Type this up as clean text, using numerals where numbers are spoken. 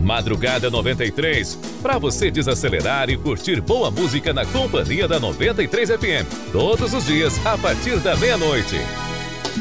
Madrugada 93, para você desacelerar e curtir boa música na companhia da 93 FM, todos os dias a partir da meia-noite.